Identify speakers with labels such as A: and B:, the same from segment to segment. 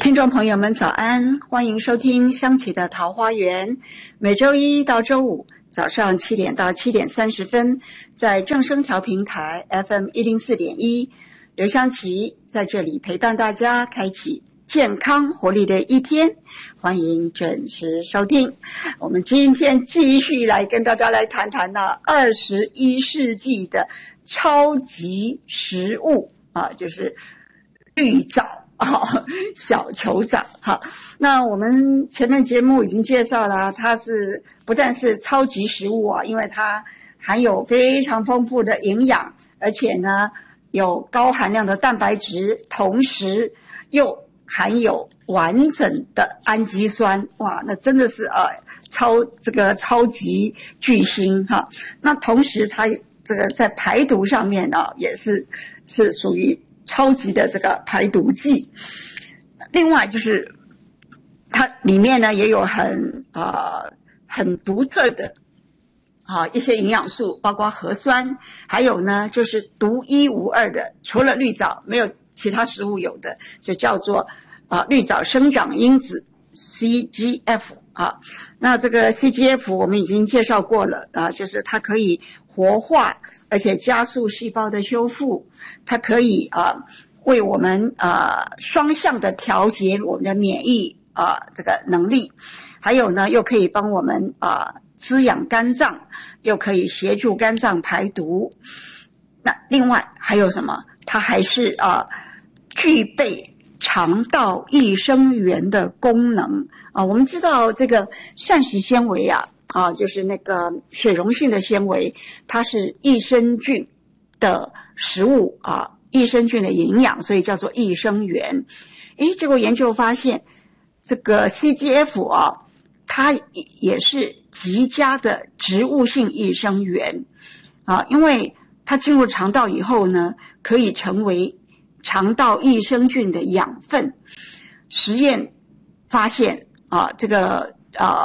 A: 听众朋友们早安，欢迎收听香琪的桃花源，每周一到周五早上7点到7点30分，在正声调频台 FM 104.1，刘香琪在这里陪伴大家，开启健康活力的一天，欢迎准时收听。我们今天继续来跟大家来谈谈21世纪的超级食物就是绿藻小球藻。好，那我们前面节目已经介绍了，它是不但是超级食物因为它含有非常丰富的营养，而且呢有高含量的蛋白质，同时又含有完整的氨基酸。哇，那真的是超级巨星哈。那同时它这个在排毒上面也是属于超级的这个排毒剂。另外就是它里面呢也有很独特的一些营养素，包括核酸，还有呢就是独一无二的，除了绿藻没有其他食物有的，就叫做绿藻生长因子 CGF 那这个 CGF 我们已经介绍过了就是它可以活化而且加速细胞的修复，它可以为我们双向的调节我们的免疫这个能力，还有呢又可以帮我们滋养肝脏，又可以协助肝脏排毒。那另外还有什么？它还是具备肠道益生元的功能我们知道这个膳食纤维就是那个水溶性的纤维，它是益生菌的食物益生菌的营养，所以叫做益生元。结果研究发现这个 CGF 它也是极佳的植物性益生元因为它进入肠道以后呢，可以成为肠道益生菌的养分。实验发现这个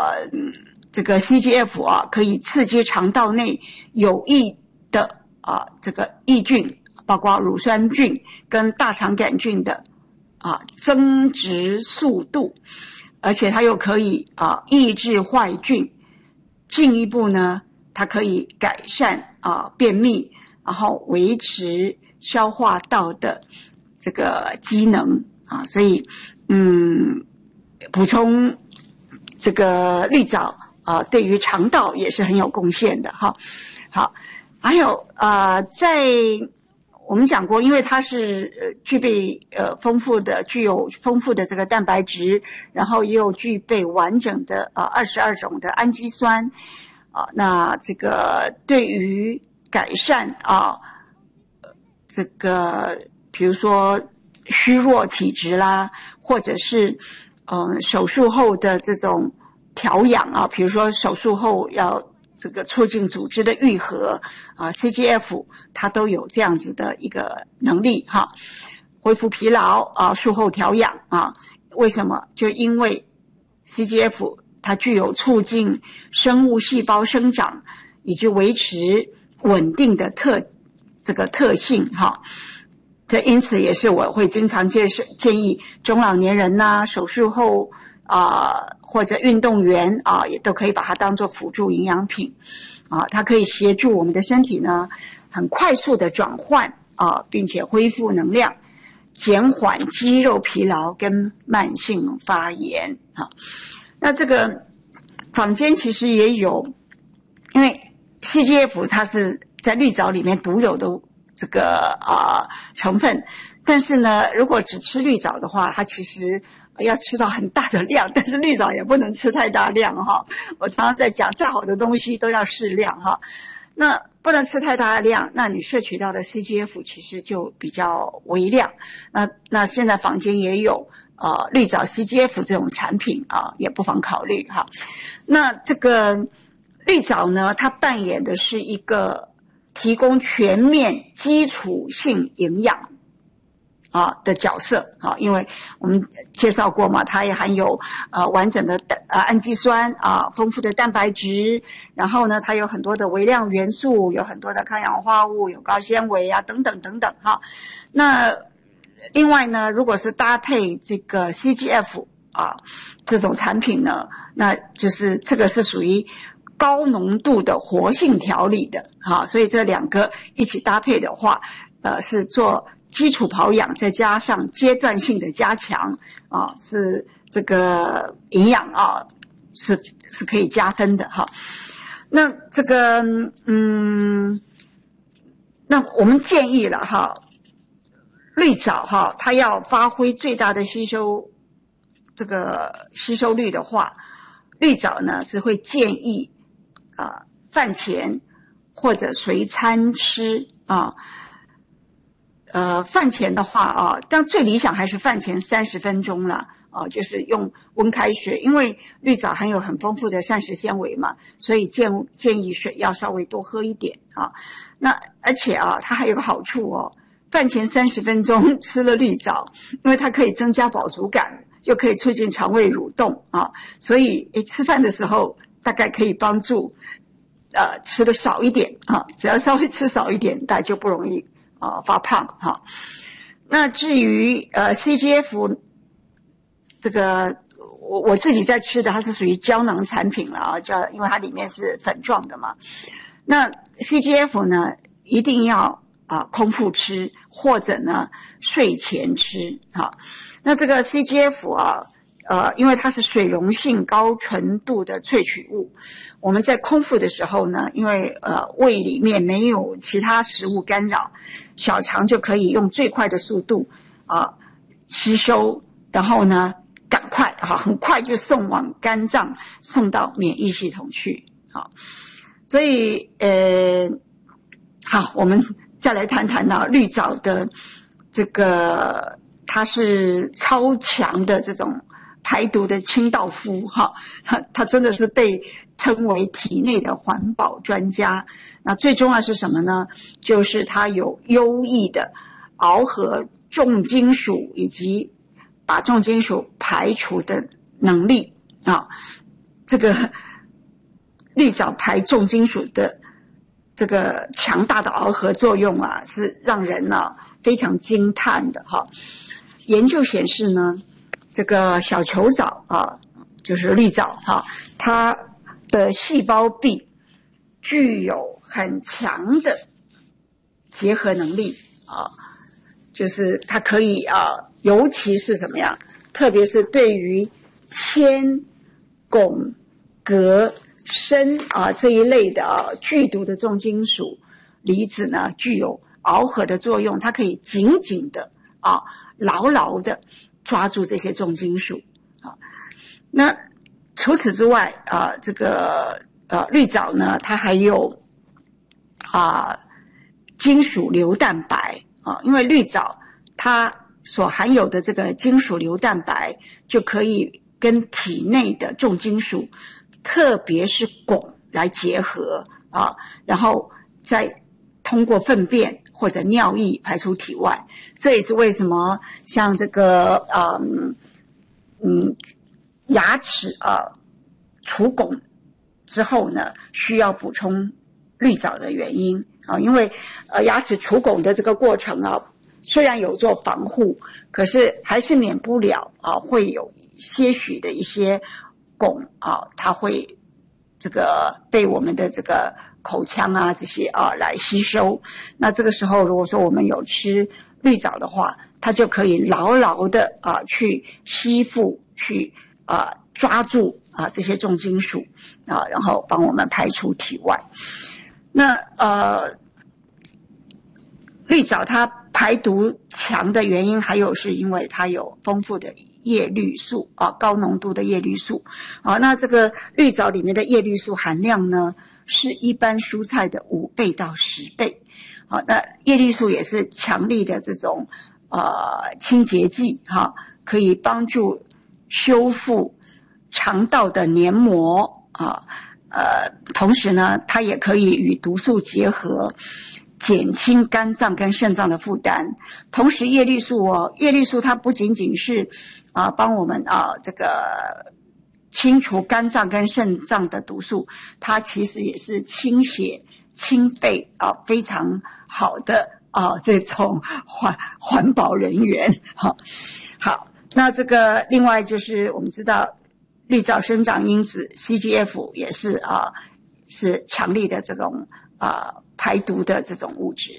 A: CGF 可以刺激肠道内有益的这个益菌，包括乳酸菌跟大肠杆菌的增殖速度，而且它又可以抑制坏菌，进一步呢它可以改善便秘，然后维持消化道的这个机能所以补充这个绿藻对于肠道也是很有贡献的好，还有在我们讲过，因为它是具备具有丰富的这个蛋白质，然后也有具备完整的22种的氨基酸那这个对于改善这个比如说虚弱体质啦，或者是手术后的这种调养比如说手术后要这个促进组织的愈合CGF 它都有这样子的一个能力恢复疲劳术后调养为什么？就因为 CGF 它具有促进生物细胞生长以及维持稳定的这个特性这因此也是我会经常建议中老年人手术后或者运动员也都可以把它当作辅助营养品它可以协助我们的身体呢很快速的转换并且恢复能量，减缓肌肉疲劳跟慢性发炎那这个坊间其实也有，因为 CGF 它是在绿藻里面独有的这个成分，但是呢如果只吃绿藻的话，它其实要吃到很大的量，但是绿藻也不能吃太大量我常常在讲，再好的东西都要适量那不能吃太大的量，那你摄取到的 CGF 其实就比较微量。那现在坊间也有绿藻 CGF 这种产品也不妨考虑那这个绿藻呢，它扮演的是一个提供全面基础性营养的角色因为我们介绍过嘛，它也含有完整的氨基酸丰富的蛋白质，然后呢它有很多的微量元素，有很多的抗氧化物，有高纤维等等等等那另外呢，如果是搭配这个 CGF 这种产品呢，那就是这个是属于高浓度的活性调理的所以这两个一起搭配的话，是做基础保养，再加上阶段性的加强是这个营养是可以加分的那这个那我们建议了绿藻它要发挥最大的吸收率的话，绿藻呢是会建议饭前或者随餐吃饭前的话但最理想还是饭前30分钟了就是用温开水，因为绿藻含有很丰富的膳食纤维嘛，所以建议水要稍微多喝一点那而且它还有个好处饭前30分钟吃了绿藻，因为它可以增加饱足感，又可以促进肠胃蠕动所以吃饭的时候大概可以帮助吃的少一点只要稍微吃少一点，大家就不容易发胖那至于CGF 这个我自己在吃的，它是属于胶囊产品了因为它里面是粉状的嘛。那 CGF 呢一定要空腹吃，或者呢睡前吃那这个 CGF 因为它是水溶性高纯度的萃取物，我们在空腹的时候呢，因为胃里面没有其他食物干扰，小肠就可以用最快的速度吸收，然后呢赶快很快就送往肝脏，送到免疫系统去所以好，我们再来谈谈绿藻的这个它是超强的这种排毒的清道夫它真的是被称为体内的环保专家。那最重要是什么呢？就是它有优异的螯合重金属以及把重金属排除的能力这个绿藻排重金属的这个强大的螯合作用是让人非常惊叹的研究显示呢，这个小球藻就是绿藻它的细胞壁具有很强的结合能力就是它可以尤其是怎么样，特别是对于铅、汞、镉、砷这一类的剧毒的重金属离子呢，具有螯合的作用，它可以紧紧的牢牢的抓住这些重金属那除此之外这个绿藻呢，它还有金属硫蛋白因为绿藻它所含有的这个金属硫蛋白就可以跟体内的重金属，特别是汞来结合然后再通过粪便或者尿液排出体外。这也是为什么像这个牙齿除汞之后呢，需要补充绿藻的原因因为牙齿除汞的这个过程虽然有做防护，可是还是免不了会有些许的一些汞它会这个被我们的这个口腔这些来吸收。那这个时候如果说我们有吃绿藻的话，它就可以牢牢的去吸附，去抓住这些重金属然后帮我们排出体外。那绿藻它排毒强的原因，还有是因为它有丰富的叶绿素高浓度的叶绿素那这个绿藻里面的叶绿素含量呢，是一般蔬菜的5倍到10倍那叶绿素也是强力的这种清洁剂可以帮助修复肠道的黏膜同时呢，它也可以与毒素结合，减轻肝脏跟肾脏的负担。同时叶绿素叶绿素它不仅仅是帮我们这个清除肝脏跟肾脏的毒素，它其实也是清血清肺非常好的这种环保人员。好，那这个另外就是我们知道绿藻生长因子 CGF 也是是强力的这种排毒的这种物质。